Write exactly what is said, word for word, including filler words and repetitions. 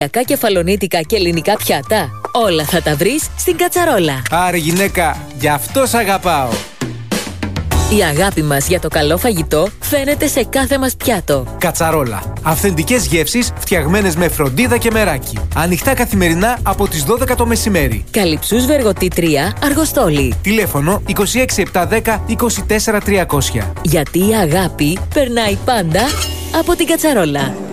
Κεφαλονίτικα και ελληνικά πιάτα. Όλα θα τα βρεις στην Κατσαρόλα. Άρε γυναίκα, γι' αυτό σ' αγαπάω. Η αγάπη μας για το καλό φαγητό φαίνεται σε κάθε μας πιάτο. Κατσαρόλα. Αυθεντικές γεύσεις φτιαγμένες με φροντίδα και μεράκι. Ανοιχτά καθημερινά από τις δώδεκα το μεσημέρι. Καλυψούς Βεργοτή τρία, Αργοστόλη. Τηλέφωνο είκοσι έξι επτακόσια δέκα είκοσι τέσσερα τριακόσια. Γιατί η αγάπη περνάει πάντα από την Κατσαρόλα.